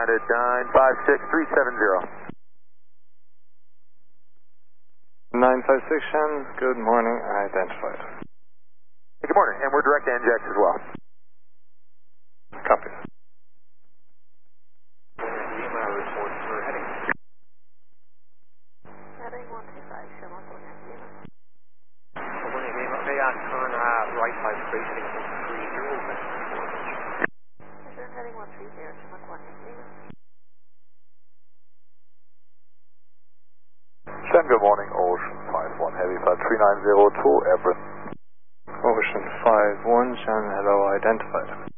United 956370. 956 Shen, good morning, identified. Hey, good morning, and we're direct to NJAX as well. Copy. Heading 125, Shem, I'll go next. May I turn right side spacing 130? Sure, heading 130, Shem, I'll go next. Shen, good morning, Ocean 51 Heavy Flight 3902, Airborne. Ocean 51 Shen, hello, identified.